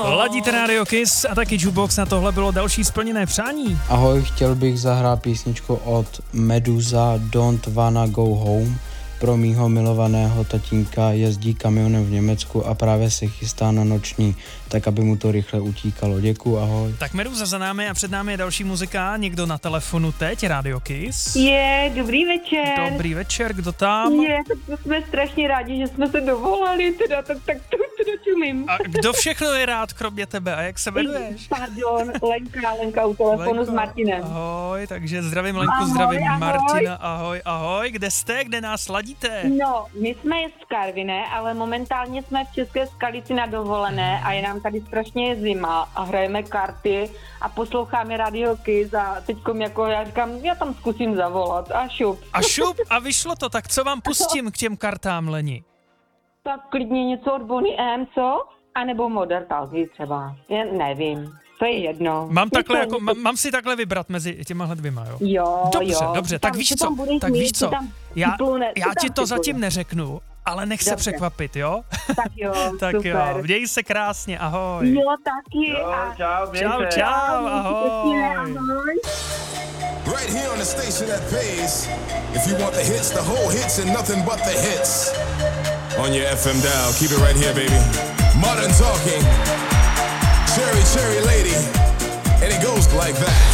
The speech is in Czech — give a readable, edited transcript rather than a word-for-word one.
Ladíte Radio Kiss a taky Jukebox, na tohle bylo další splněné přání. Ahoj, chtěl bych zahrát písničku od Meduza Don't Wanna Go Home. Pro mýho milovaného tatínka jezdí kamionem v Německu a právě se chystá na noční, tak aby mu to rychle utíkalo. Děkuju, ahoj. Tak Meduza za námi a před námi je další muzika. Někdo na telefonu teď, Radio Kiss. Dobrý večer. Dobrý večer, kdo tam? Tak jsme strašně rádi, že jsme se dovolali, tak to čumím. A kdo všechno je rád, kromě tebe? A jak se jmenuješ? Pardon, Lenka u telefonu Lenko, s Martinem. Ahoj, takže zdravím Lenku, Ahoj, zdravím ahoj. Martina, ahoj. Kde jste, kde nás ladíte? No, my jsme z Karviné, ale momentálně jsme v České Skalici na dovolené a je nám tady strašně zima a hrajeme karty a posloucháme Radio Kiss a teďkom jako já říkám, já tam zkusím zavolat a šup. A vyšlo to, tak co vám pustím k těm kartám, Leni? Tak klidně něco od Bonnie M, co? A nebo Modern Talking třeba, já nevím. To je jedno. Mám si takhle vybrat mezi těma dvěma, jo? Jo. Dobře, tak víš co? Já ti to zatím neřeknu, ale nech se překvapit, jo? Tak super. Jo, měj se krásně, ahoj. Jo, taky. Čau, ahoj. Right here on the station that pays. If you want the hits, the whole hits and nothing but the hits. On your FM dial, keep it right here, baby. Modern Talking. Cherry Lady. And it goes like that.